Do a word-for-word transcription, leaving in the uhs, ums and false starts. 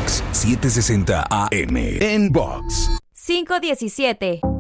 Box setecientos sesenta A M. En Box. cinco diecisiete.